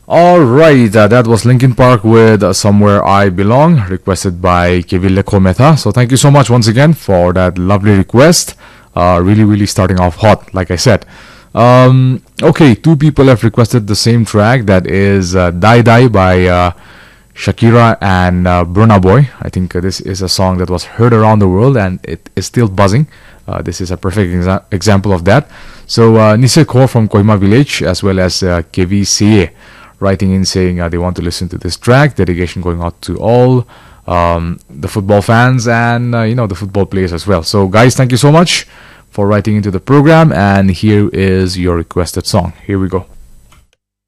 Alright, that was Linkin Park with Somewhere I Belong, requested by Kevile Kometha. So thank you so much once again for that lovely request. Really starting off hot, like I said. Okay, two people have requested the same track, that is Die Die by Shakira and Burna Boy. I think this is a song that was heard around the world and it is still buzzing. This is a perfect example of that. So Nise Kaur from Kohima Village, as well as Kevi Siye, writing in saying they want to listen to this track. Dedication going out to all the football fans and the football players as well. So guys, thank you so much for writing into the program, and here is your requested song. Here we go.